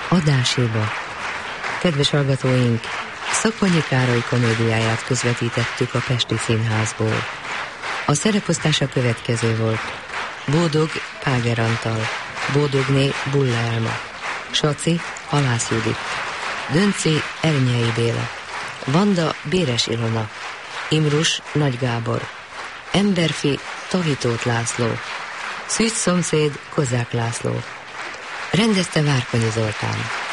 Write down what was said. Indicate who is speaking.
Speaker 1: adáséba. Kedves hallgatóink, Szakonyi Károly komédiáját közvetítettük a Pesti Színházból. A szereposztás a következő volt: Bódog Páger Antal, Bódogné Bulla Elma, Saci Halász Judit, Dönci Ernyei Béla, Vanda Béres Ilona, Imrus Nagy Gábor, Emberfi Tavitót László, Szűz szomszéd Kozák László. Rendezte Várkonyi Zoltán.